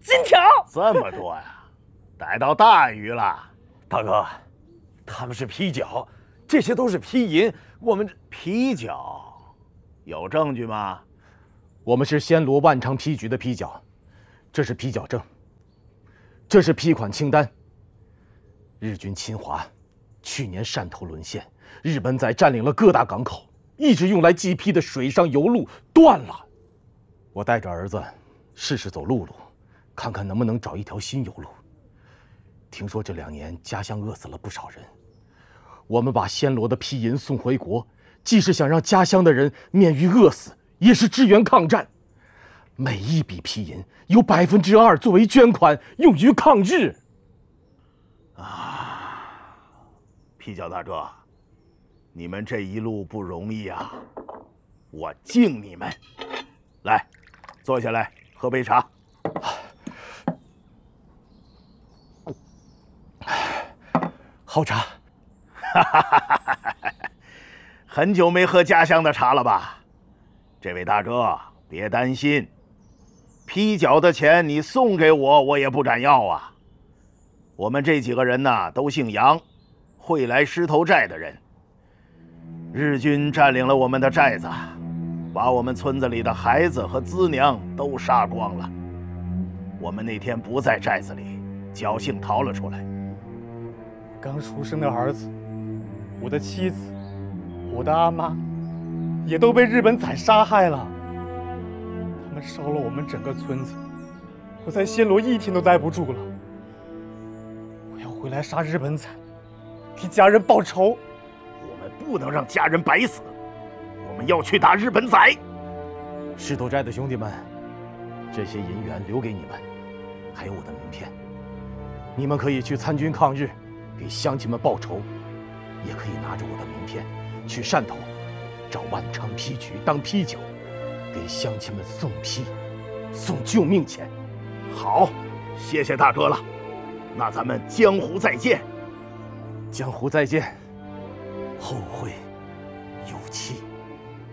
金条。 这么多呀，逮到大鱼了。 大哥，他们是批角，这些都是批银。我们批角，有证据吗？ 我们是暹罗万昌批局的批角，这是批角证，这是批款清单。日军侵华，去年汕头沦陷，日本仔占领了各大港口，一直用来寄批的水上油路断了。我带着儿子试试走陆路，看看能不能找一条新油路。听说这2年家乡饿死了不少人，我们把暹罗的批银送回国，既是想让家乡的人免于饿死，也是支援抗战。每一笔批银有2%作为捐款，用于抗日。 批角大哥，你们这一路不容易啊，我敬你们。来，坐下来喝杯茶。 好茶。 很久没喝家乡的茶了吧？这位大哥，别担心，批角的钱你送给我，我也不敢要啊。我们这几个人呢，都姓杨，会来狮头寨的人。日军占领了我们的寨子，把我们村子里的孩子和资娘都杀光了。我们那天不在寨子里，侥幸逃了出来。 刚出生的儿子，我的妻子，我的阿妈，也都被日本仔杀害了。他们烧了我们整个村子，我在暹罗1天都待不住了。我要回来杀日本仔，替家人报仇。 我们不能让家人白死，我们要去打日本仔。 狮头寨的兄弟们，这些银元留给你们，还有我的名片，你们可以去参军抗日，给乡亲们报仇，也可以拿着我的名片去汕头找万昌批局当批角，给乡亲们送批，送救命钱。 好，谢谢大哥了，那咱们江湖再见。 江湖再见，后会有期。